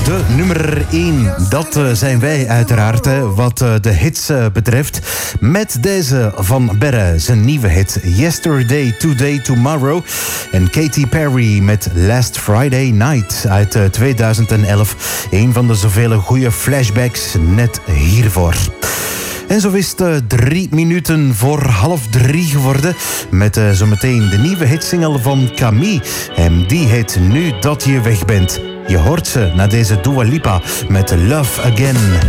de nummer 1. Dat zijn wij uiteraard, wat de hits betreft. Met deze van Berre, zijn nieuwe hit Yesterday, Today, Tomorrow. En Katy Perry met Last Friday Night uit 2011. Een van de zoveel goede flashbacks net hiervoor. En zo is het 3 minuten voor 2:30 geworden. Met zometeen de nieuwe hitsingle van Camille. En die heet Nu Dat Je Weg Bent. Je hoort ze na deze Dua Lipa met Love Again.